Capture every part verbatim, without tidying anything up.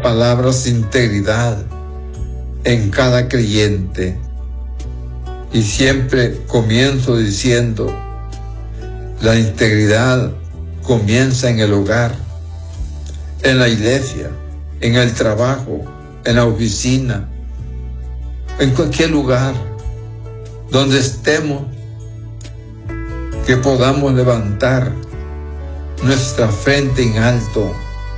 palabra integridad en cada creyente. Y siempre comienzo diciendo, la integridad comienza en el hogar, en la iglesia, en el trabajo, en la oficina, en cualquier lugar donde estemos, que podamos levantar nuestra frente en alto.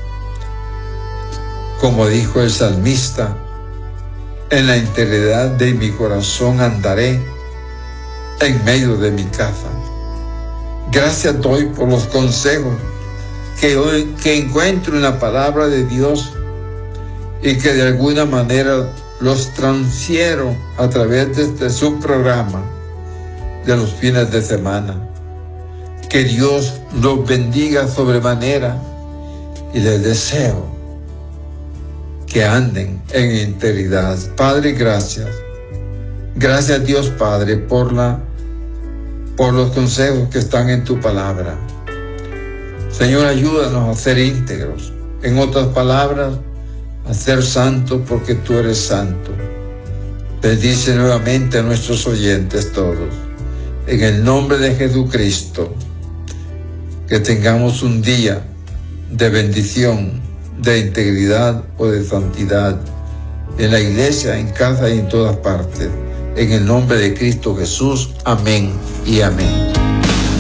Como dijo el salmista, en la integridad de mi corazón andaré en medio de mi casa. Gracias doy por los consejos que, hoy, que encuentro en la palabra de Dios y que de alguna manera los transfiero a través de este su programa de los fines de semana. Que Dios los bendiga sobremanera y les deseo que anden en integridad. Padre, gracias. Gracias, Dios Padre, por la por los consejos que están en tu palabra. Señor, ayúdanos a ser íntegros. En otras palabras, a ser santos porque tú eres santo. Bendice nuevamente a nuestros oyentes todos. En el nombre de Jesucristo, que tengamos un día de bendición, de integridad o de santidad en la iglesia, en casa y en todas partes. En el nombre de Cristo Jesús. Amén y amén.